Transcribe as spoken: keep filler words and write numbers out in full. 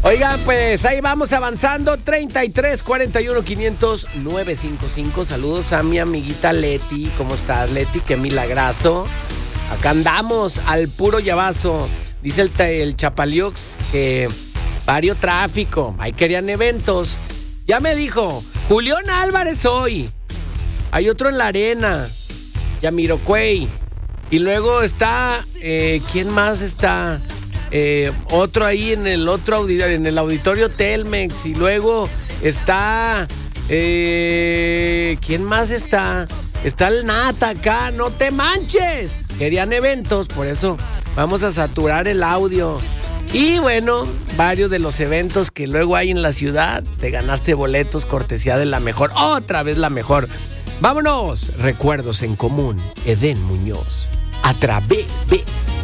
Oigan, pues ahí vamos avanzando. treinta y tres, cuarenta y uno, quinientos, novecientos cincuenta y cinco. Saludos a mi amiguita Leti. ¿Cómo estás, Leti? Qué milagrazo. Acá andamos al puro llavazo. Dice el, el Chapaliux que varios tráfico. Ahí querían eventos. Ya me dijo, Julián Álvarez hoy. Hay otro en la arena. Yamiroquai. Y luego está, eh, ¿quién más está? Eh, otro ahí en el otro auditorio, en el auditorio Telmex. Y luego está, eh, ¿quién más está? Está el Nata acá, no te manches. Querían eventos, por eso vamos a saturar el audio. Y bueno, varios de los eventos que luego hay en la ciudad, te ganaste boletos, cortesía de La Mejor, otra vez La Mejor. Vámonos, recuerdos en común, Edén Muñoz, a través de...